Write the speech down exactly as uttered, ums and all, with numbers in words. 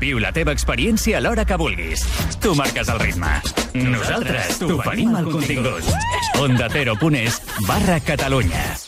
Viu la teva experiència a l'hora que vulguis. Tu marques el ritme. Nosaltres t'oferim el contingut. Onda Cero punt es barra Catalunya.